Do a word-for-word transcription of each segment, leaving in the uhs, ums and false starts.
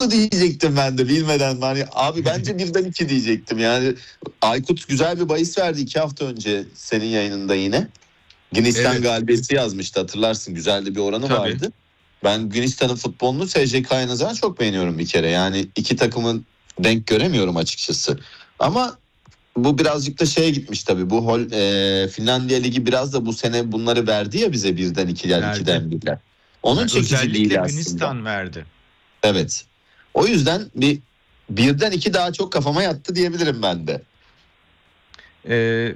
altı diyecektim ben de bilmeden. Hani abi bence birden iki diyecektim. Yani Aykut güzel bir bahis verdi iki hafta önce senin yayınında yine. Yunanistan Evet. galibiyeti yazmıştı, hatırlarsın, güzel de bir oranı Tabii. vardı. Ben Yunanistan'ın futbolunu S J K'ya nazaran çok beğeniyorum bir kere. Yani iki takımın denk göremiyorum açıkçası. Ama bu birazcık da şeye gitmiş tabii. Bu Hol, e, Finlandiya Ligi biraz da bu sene bunları verdi ya bize, birden ikiler, Verdi. ikiden birler. Onun Yani çekiciliğiyle özellikle aslında. Yunanistan verdi. Evet. O yüzden bir birden iki daha çok kafama yattı diyebilirim ben de. Ee,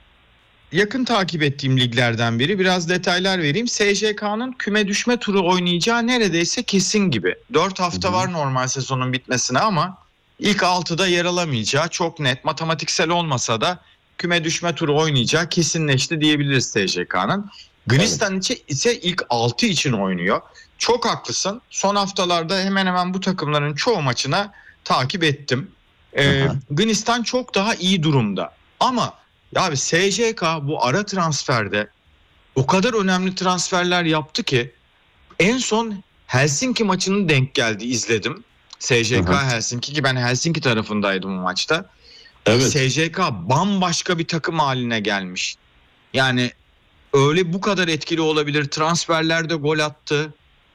yakın takip ettiğim liglerden biri. Biraz detaylar vereyim. S J K'nın küme düşme turu oynayacağı neredeyse kesin gibi. dört hafta Hı hı. var normal sezonun bitmesine ama ilk altıda yer alamayacağı çok net. Matematiksel olmasa da küme düşme turu oynayacağı kesinleşti diyebiliriz S J K'nın. Yunanistan evet. ise ilk altı için oynuyor. Çok haklısın. Son haftalarda hemen hemen bu takımların çoğu maçına takip ettim. Ee, Yunanistan çok daha iyi durumda. Ama ya abi S J K bu ara transferde o kadar önemli transferler yaptı ki en son Helsinki maçının denk geldi, izledim. S J K Aha. Helsinki, ki ben Helsinki tarafındaydım o maçta. Evet. S J K bambaşka bir takım haline gelmiş. Yani öyle bu kadar etkili olabilir. Transferlerde gol attı.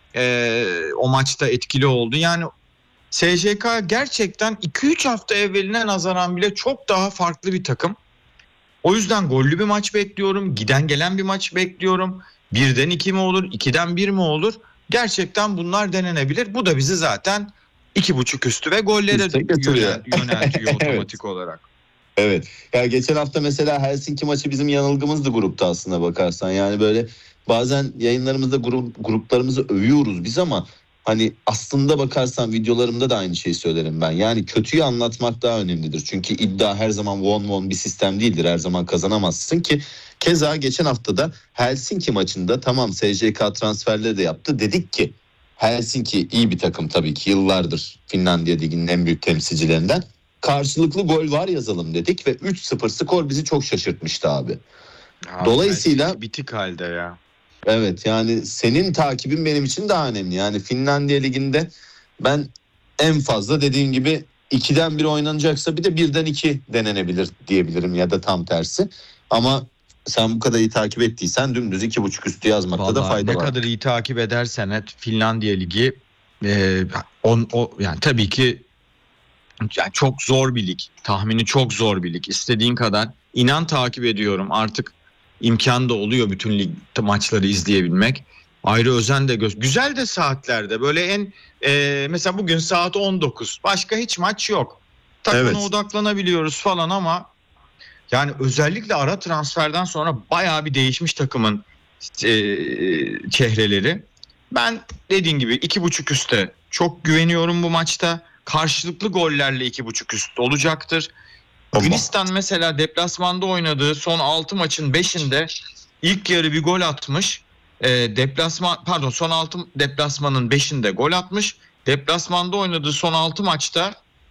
Ee, o maçta etkili oldu. Yani S J K gerçekten iki üç hafta evveline nazaran bile çok daha farklı bir takım. O yüzden gollü bir maç bekliyorum. Giden gelen bir maç bekliyorum. Birden iki mi olur? ikiden bir mi olur? Gerçekten bunlar denenebilir. Bu da bizi zaten iki buçuk üstü ve gollere yönel, yöneltiyor otomatik evet. olarak. Evet. Ya geçen hafta mesela Helsinki maçı bizim yanılgımızdı grupta aslına bakarsan. Yani böyle bazen yayınlarımızda grup gruplarımızı övüyoruz biz ama hani aslında bakarsan videolarımda da aynı şeyi söylerim ben. Yani kötüyü anlatmak daha önemlidir. Çünkü iddia her zaman one one bir sistem değildir. Her zaman kazanamazsın ki. Keza geçen hafta da Helsinki maçında tamam S J K transferleri de yaptı. Dedik ki Helsinki iyi bir takım tabii ki, yıllardır Finlandiya Ligi'nin en büyük temsilcilerinden. Karşılıklı gol var yazalım dedik ve üç sıfır skor bizi çok şaşırtmıştı abi. Ya, dolayısıyla bitik halde ya. Evet, yani senin takibin benim için daha önemli. Yani Finlandiya Ligi'nde ben en fazla dediğim gibi ikiden bir oynanacaksa bir de birden iki denenebilir diyebilirim ya da tam tersi. Ama sen bu kadar iyi takip ettiysen dümdüz iki buçuk üstü yazmakta Vallahi da fayda ne var. Ne kadar iyi takip edersen et Finlandiya Ligi e, on, o, yani tabii ki yani çok zor bir lig. Tahmini çok zor bir lig. İstediğin kadar inan takip ediyorum. Artık imkan da oluyor bütün lig maçları izleyebilmek. Ayrı özen de göz. Güzel de saatlerde böyle en e, mesela bugün saat on dokuz. Başka hiç maç yok. Takımına evet. odaklanabiliyoruz falan ama yani özellikle ara transferden sonra bayağı bir değişmiş takımın e, çehreleri. Ben dediğin gibi iki buçuk üste çok güveniyorum bu maçta. Karşılıklı gollerle iki buçuk üst olacaktır. Yunanistan mesela deplasmanda oynadığı son altı maçın beşinde ilk yarı bir gol atmış. E, deplasman pardon son altı deplasmanın beşinde gol atmış. Deplasmanda oynadığı son altı maçta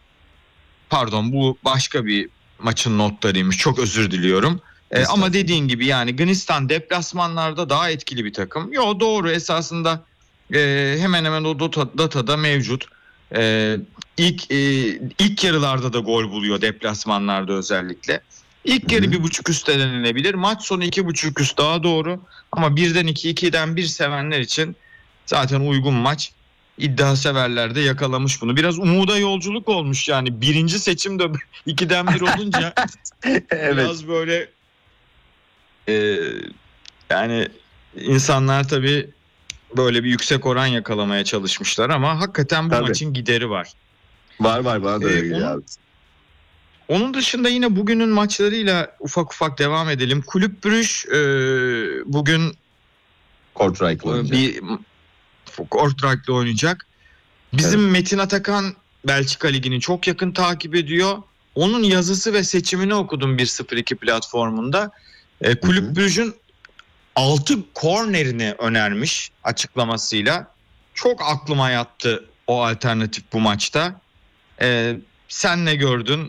pardon bu başka bir maçın notlarıymış. Çok özür diliyorum. E, ama dediğin gibi yani Yunanistan deplasmanlarda daha etkili bir takım. Yo doğru, esasında e, hemen hemen o data, datada mevcut. E, ilk e, ilk yarılarda da gol buluyor deplasmanlarda özellikle. İlk yarı bir buçuk üstte denilebilir. Maç sonu iki buçuk üst daha doğru. Ama birden iki, ikiden bir sevenler için zaten uygun maç. İddia severler de yakalamış bunu. Biraz umuda yolculuk olmuş yani. Birinci seçim de ikiden bir olunca evet. Biraz böyle e, yani insanlar tabii böyle bir yüksek oran yakalamaya çalışmışlar ama hakikaten bu tabii. maçın gideri var. Var var bana da öyle geliyor abi. Onun dışında yine bugünün maçlarıyla ufak ufak devam edelim. Kulüp Brüj e, bugün Kortraj'la oynayacak. Bir Kortraj'la oynayacak. Bizim evet. Metin Atakan Belçika Ligi'ni çok yakın takip ediyor. Onun yazısı ve seçimini okudum bir sıfır iki platformunda. E, Kulüp Brüj'ün altı kornerini önermiş açıklamasıyla. Çok aklıma yattı o alternatif bu maçta. E, sen ne gördün?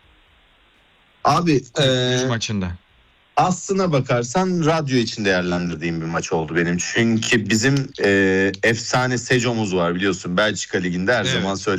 Abi Kulüp Brüj e, maçında. Aslına bakarsan radyo için değerlendirdiğim bir maç oldu benim. Çünkü bizim e, efsane Sejo'muz var biliyorsun. Belçika Ligi'nde her evet. zaman söyle.